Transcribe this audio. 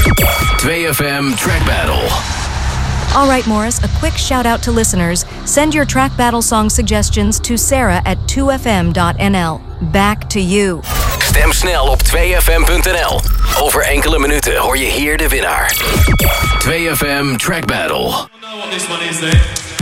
2FM Track Battle. All right, Morris, a quick shout out to listeners. Send your track battle song suggestions to Sarah at 2fm.nl. Back to you. Stem snel op 2fm.nl. Over enkele minuten hoor je hier de winnaar. 2FM Track Battle. I don't know what this one is,